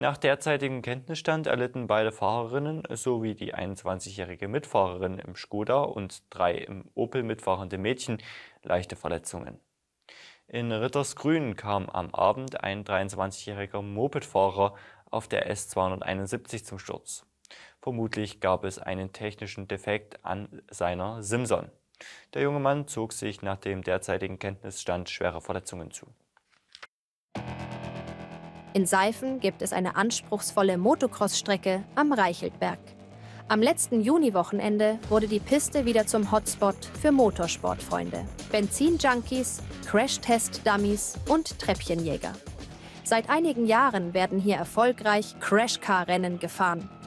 Nach derzeitigem Kenntnisstand erlitten beide Fahrerinnen sowie die 21-jährige Mitfahrerin im Skoda und 3 im Opel mitfahrende Mädchen leichte Verletzungen. In Rittersgrün kam am Abend ein 23-jähriger Mopedfahrer auf der S271 zum Sturz. Vermutlich gab es einen technischen Defekt an seiner Simson. Der junge Mann zog sich nach dem derzeitigen Kenntnisstand schwere Verletzungen zu. In Seifen gibt es eine anspruchsvolle Motocross-Strecke am Reicheltberg. Am letzten Juniwochenende wurde die Piste wieder zum Hotspot für Motorsportfreunde, Benzinjunkies, Crash-Test-Dummies und Treppchenjäger. Seit einigen Jahren werden hier erfolgreich Crashcar-Rennen gefahren.